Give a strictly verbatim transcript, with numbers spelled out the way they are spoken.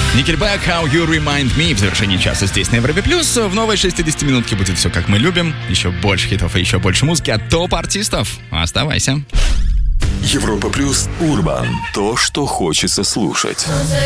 Nickelback, How You Remind Me в завершении часа здесь на Европе Плюс. В новой шестидесятиминутке будет все, как мы любим. Еще больше хитов и еще больше музыки от топ-артистов. Оставайся. Европа Плюс Урбан. То, что хочется слушать.